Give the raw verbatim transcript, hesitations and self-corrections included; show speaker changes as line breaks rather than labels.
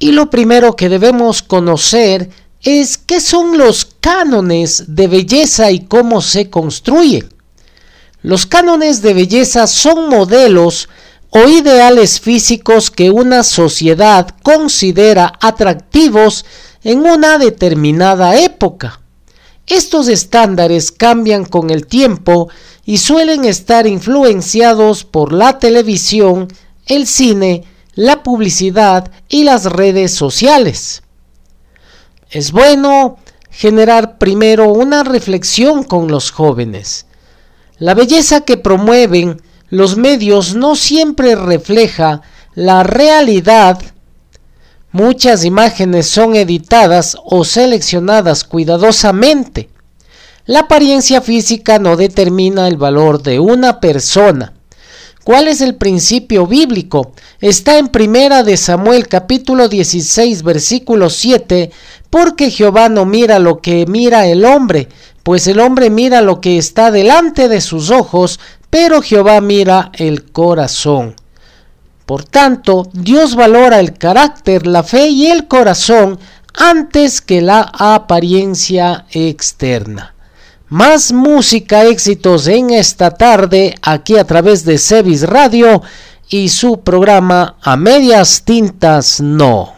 Y lo primero que debemos conocer es qué son los cánones de belleza y cómo se construyen. Los cánones de belleza son modelos o ideales físicos que una sociedad considera atractivos en una determinada época. Estos estándares cambian con el tiempo y suelen estar influenciados por la televisión, el cine, la publicidad y las redes sociales. Es bueno generar primero una reflexión con los jóvenes. La belleza que promueven los medios no siempre refleja la realidad. Muchas imágenes son editadas o seleccionadas cuidadosamente. La apariencia física no determina el valor de una persona. ¿Cuál es el principio bíblico? Está en Primera de Samuel capítulo dieciséis versículo siete, porque Jehová no mira lo que mira el hombre, pues el hombre mira lo que está delante de sus ojos, pero Jehová mira el corazón. Por tanto, Dios valora el carácter, la fe y el corazón antes que la apariencia externa. Más música, éxitos en esta tarde, aquí a través de Cebis Radio y su programa A Medias Tintas No.